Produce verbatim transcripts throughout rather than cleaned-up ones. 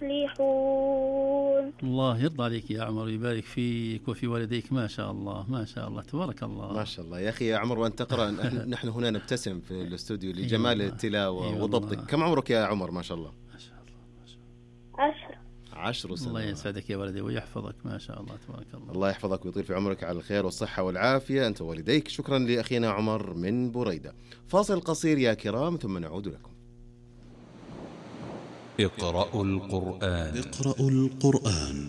يفلحون. الله يرضى عليك يا عمر ويبارك فيك وفي والديك. ما شاء الله ما شاء الله تبارك الله. ما شاء الله يا أخي يا عمر، وأنت تقرأ نحن هنا نبتسم في الاستوديو لجمال التلاوة وضبطك. كم عمرك يا عمر؟ ما شاء الله. ما شاء الله ما شاء الله. عشر. عشر سنوات. الله يسعدك يا ولدي ويحفظك. ما شاء الله تبارك الله. الله يحفظك ويطيل في عمرك على الخير والصحة والعافية أنت ووالديك. شكرا لأخينا عمر من بريدة. فاصل قصير يا كرام ثم نعود لكم. اقرأوا القرآن. اقرأوا القرآن.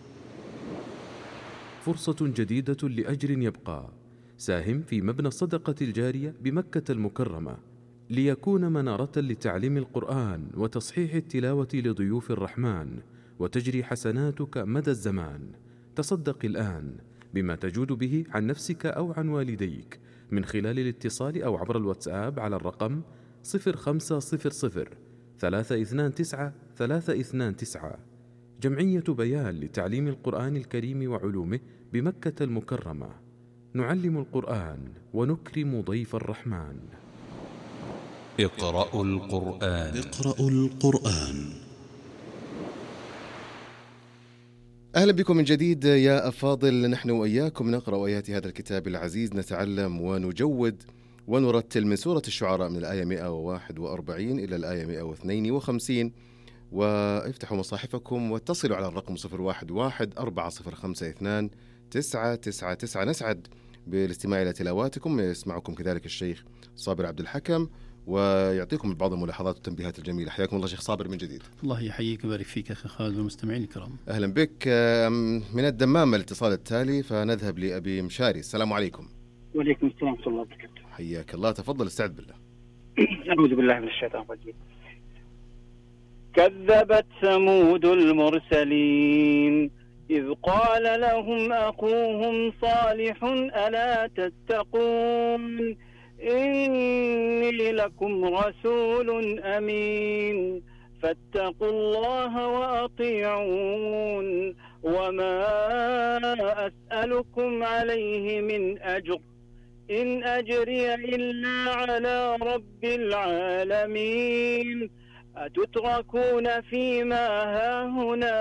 فرصة جديدة لأجر يبقى. ساهم في مبنى الصدقة الجارية بمكة المكرمة ليكون منارة لتعليم القرآن وتصحيح التلاوة لضيوف الرحمن، وتجري حسناتك مدى الزمان. تصدق الآن بما تجود به عن نفسك أو عن والديك من خلال الاتصال أو عبر الواتساب على الرقم صفر خمسة صفر صفر ثلاثة اثنان تسعة ثلاثة اثنان تسعة. جمعية بيان لتعليم القرآن الكريم وعلومه بمكة المكرمة. نعلم القرآن ونكرم ضيف الرحمن. اقرأوا القرآن. اقرأوا القرآن. أهلا بكم من جديد يا أفاضل. نحن وإياكم نقرأ آيات هذا الكتاب العزيز، نتعلم ونجود ونرتل من سورة الشعراء من الآية مئة وواحد وأربعين إلى الآية مئة واثنين وخمسين. وافتحوا مصاحفكم واتصلوا على الرقم صفر واحد واحد أربعة صفر خمسة اثنان تسعة تسعة تسعة. نسعد بالاستماع إلى تلاواتكم. يسمعكم كذلك الشيخ صابر عبد الحكم ويعطيكم بعض الملاحظات والتنبيهات الجميلة. حياكم الله شيخ صابر من جديد. الله يحييك ويبارك فيك أخي خالد والمستمعين الكرام. أهلا بك. من الدمام الاتصال التالي فنذهب لأبي مشاري. السلام عليكم. وعليكم السلام ورحمة الله وبركاته. حياك الله. تفضل استعد بالله. أعوذ بالله من الشيطان الرجيم. كذبت ثمود المرسلين إذ قال لهم أخوهم صالح ألا تتقون إني لكم رسول أمين فاتقوا الله وأطيعون وما أسألكم عليه من أجر إن أجري إلا على رب العالمين أتتركون فيما هاهنا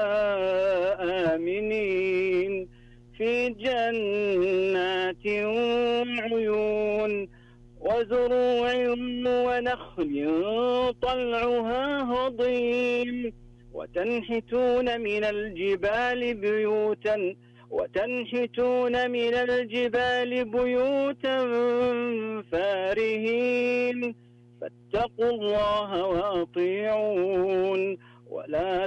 آمنين في جنات وعيون وزروع ونخل طلعها هضيم وتنحتون من الجبال بيوتا وتنحتون من الجبال بيوتا فارهين فاتقوا الله وأطيعون ولا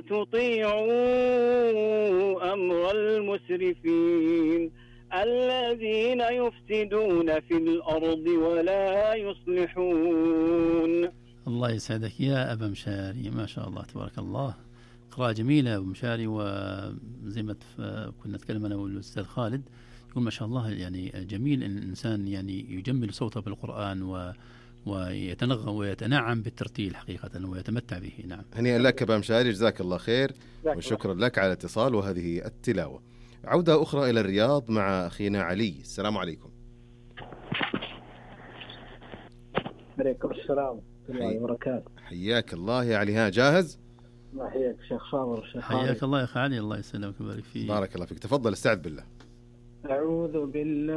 تطيعوا أمر المسرفين الذين يفسدون في الأرض ولا يصلحون. الله يسعدك يا أبا مشاري. ما شاء الله تبارك الله. قراءة جميلة يا أبو مشاري. وزي ما كنا نتكلم أنا والأستاذ خالد يقول ما شاء الله يعني جميل إن الإنسان يعني يجمل صوته بالقرآن و ويتنغم ويتنعم بالترتيل حقيقة ويتمتع به. نعم. هنيئا لك أبا مشاري. جزاك الله خير وشكرا لك على الاتصال وهذه التلاوة. عودة أخرى إلى الرياض مع أخينا علي. السلام عليكم. عليكم السلام ورحمة الله وبركاته. حياك الله يا علي. ها جاهز؟ الله يحييك شيخ صابر. حياك الله يا أخي علي. الله يسلمك ويبارك فيك. بارك الله فيك. تفضل استعد بالله. أعوذ بالله